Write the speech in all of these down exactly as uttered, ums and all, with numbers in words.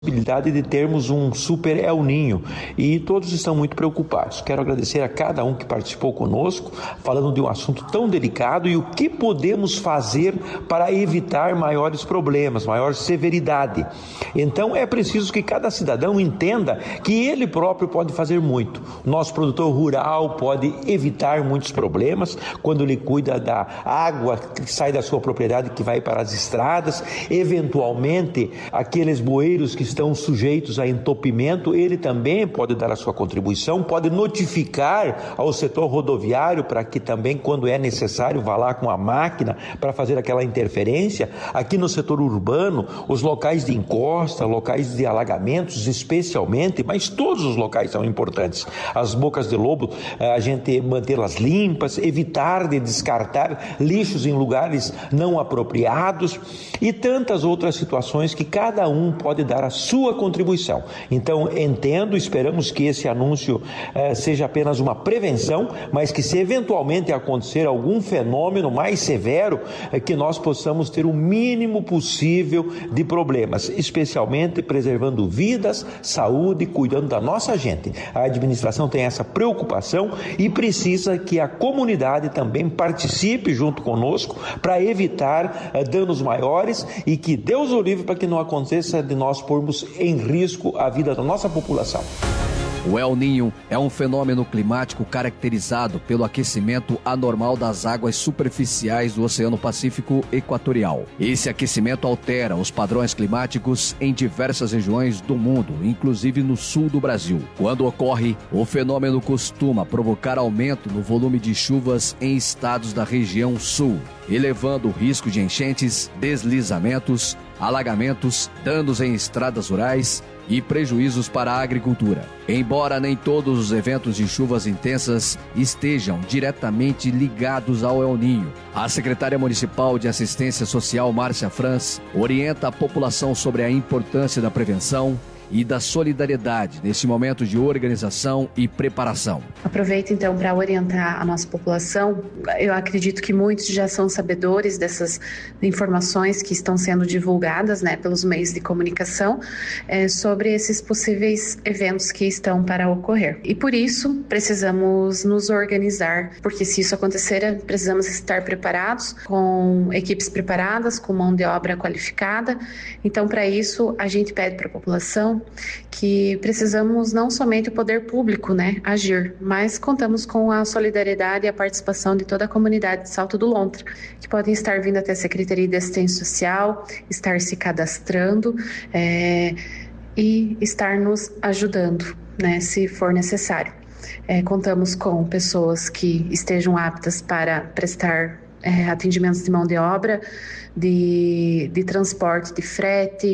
possibilidade de termos um super El Ninho e todos estão muito preocupados. Quero agradecer a cada um que participou conosco, falando de um assunto tão delicado e o que podemos fazer para evitar maiores problemas, maior severidade. Então é preciso que cada cidadão entenda que ele próprio pode fazer muito. O nosso produtor rural pode evitar muitos problemas quando ele cuida da água que sai da sua propriedade, que vai para as estradas, eventualmente aqueles bueiros que estão sujeitos a entupimento, ele também pode dar a sua contribuição, pode notificar ao setor rodoviário para que também, quando é necessário, vá lá com a máquina para fazer aquela interferência. Aqui no setor urbano, os locais de encosta, locais de alagamentos especialmente, mas todos os locais são importantes. As bocas de lobo, a gente mantê-las limpas, evitar de descartar lixos em lugares não apropriados e tantas outras situações que cada um pode dar a sua contribuição. Então, entendo, esperamos que esse anúncio eh, seja apenas uma prevenção, mas que se eventualmente acontecer algum fenômeno mais severo, eh, que nós possamos ter o mínimo possível de problemas, especialmente preservando vidas, saúde, cuidando da nossa gente. A administração tem essa preocupação e precisa que a comunidade também participe junto conosco para evitar eh, danos maiores e que Deus o livre para que não aconteça de nós pormos em risco a vida da nossa população. O El Ninho é um fenômeno climático caracterizado pelo aquecimento anormal das águas superficiais do Oceano Pacífico Equatorial. Esse aquecimento altera os padrões climáticos em diversas regiões do mundo, inclusive no sul do Brasil. Quando ocorre, o fenômeno costuma provocar aumento no volume de chuvas em estados da região sul, elevando o risco de enchentes, deslizamentos, alagamentos, danos em estradas rurais e prejuízos para a agricultura. Embora nem todos os eventos de chuvas intensas estejam diretamente ligados ao El Ninho, a secretária municipal de Assistência Social, Márcia Franz, orienta a população sobre a importância da prevenção e da solidariedade nesse momento de organização e preparação. Aproveito então para orientar a nossa população. Eu acredito que muitos já são sabedores dessas informações que estão sendo divulgadas, né, pelos meios de comunicação é, sobre esses possíveis eventos que estão para ocorrer. E por isso precisamos nos organizar, porque se isso acontecer, precisamos estar preparados, com equipes preparadas, com mão de obra qualificada. Então, para isso, a gente pede para a população que precisamos não somente o poder público, né, agir, mas contamos com a solidariedade e a participação de toda a comunidade de Salto do Lontra, que podem estar vindo até a Secretaria de Assistência Social, estar se cadastrando é, e estar nos ajudando, né, se for necessário. É, contamos com pessoas que estejam aptas para prestar É, atendimentos de mão de obra, de, de transporte, de frete,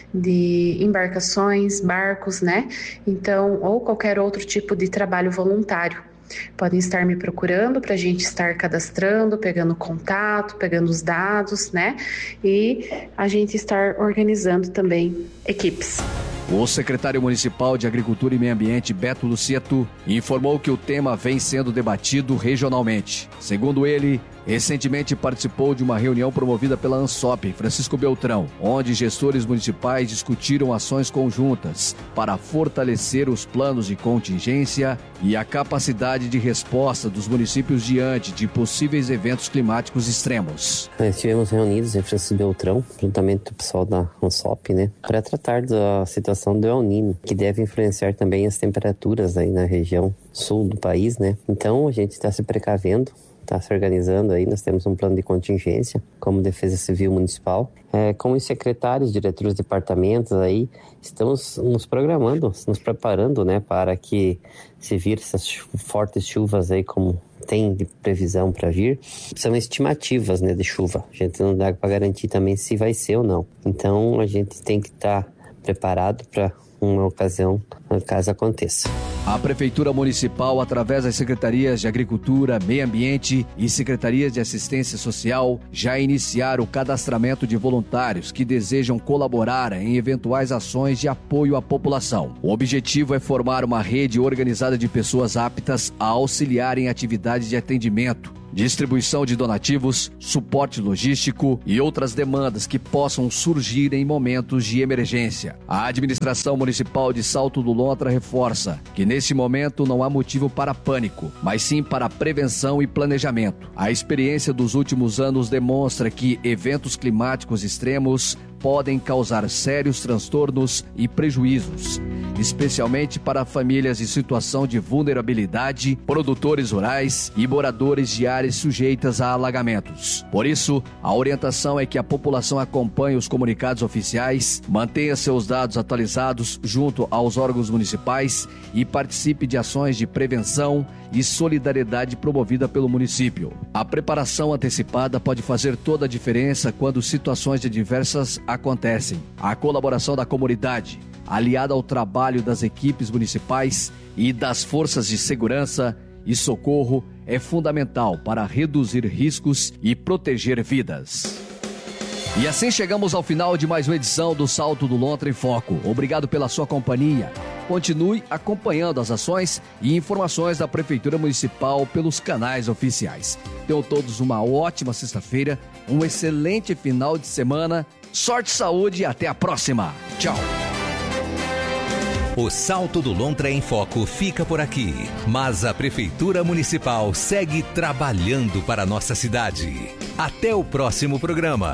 de embarcações, barcos, né? Então, ou qualquer outro tipo de trabalho voluntário. Podem estar me procurando para a gente estar cadastrando, pegando contato, pegando os dados, né? E a gente estar organizando também equipes. O secretário municipal de Agricultura e Meio Ambiente, Beto Lucieto, informou que o tema vem sendo debatido regionalmente. Segundo ele, recentemente participou de uma reunião promovida pela ANSOP, Francisco Beltrão, onde gestores municipais discutiram ações conjuntas para fortalecer os planos de contingência e a capacidade de resposta dos municípios diante de possíveis eventos climáticos extremos. Nós estivemos reunidos em Francisco Beltrão, juntamente com o pessoal da ANSOP, né, para tratar da situação do El Ninho, que deve influenciar também as temperaturas aí na região sul do país, né? Então a gente está se precavendo, está se organizando aí, nós temos um plano de contingência como Defesa Civil Municipal. É, como os secretários, diretores de departamentos aí, estamos nos programando, nos preparando, né, para que se vir essas fortes chuvas aí como tem de previsão para vir, são estimativas, né, de chuva. A gente não dá para garantir também se vai ser ou não. Então a gente tem que estar tá preparado para uma ocasião, caso aconteça. A Prefeitura Municipal, através das Secretarias de Agricultura, Meio Ambiente e Secretarias de Assistência Social, já iniciaram o cadastramento de voluntários que desejam colaborar em eventuais ações de apoio à população. O objetivo é formar uma rede organizada de pessoas aptas a auxiliar em atividades de atendimento, distribuição de donativos, suporte logístico e outras demandas que possam surgir em momentos de emergência. A administração municipal de Salto do Lontra reforça que nesse momento não há motivo para pânico, mas sim para prevenção e planejamento. A experiência dos últimos anos demonstra que eventos climáticos extremos podem causar sérios transtornos e prejuízos, especialmente para famílias em situação de vulnerabilidade, produtores rurais e moradores de áreas sujeitas a alagamentos. Por isso, a orientação é que a população acompanhe os comunicados oficiais, mantenha seus dados atualizados junto aos órgãos municipais e participe de ações de prevenção e solidariedade promovida pelo município. A preparação antecipada pode fazer toda a diferença quando situações adversas acontecem. A colaboração da comunidade, aliada ao trabalho das equipes municipais e das forças de segurança e socorro, é fundamental para reduzir riscos e proteger vidas. E assim chegamos ao final de mais uma edição do Salto do Lontra em Foco. Obrigado pela sua companhia. Continue acompanhando as ações e informações da Prefeitura Municipal pelos canais oficiais. Tenham todos uma ótima sexta-feira, um excelente final de semana. Sorte, saúde e até a próxima. Tchau. O Salto do Lontra em Foco fica por aqui, mas a Prefeitura Municipal segue trabalhando para a nossa cidade. Até o próximo programa.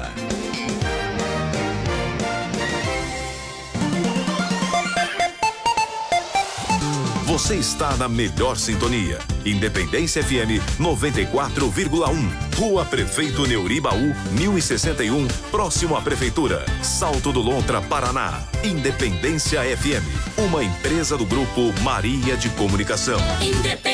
Você está na melhor sintonia. Independência F M noventa e quatro vírgula um. Rua Prefeito Neuribaú, mil e sessenta e um, próximo à Prefeitura. Salto do Lontra, Paraná. Independência F M, uma empresa do Grupo Maria de Comunicação. Independência.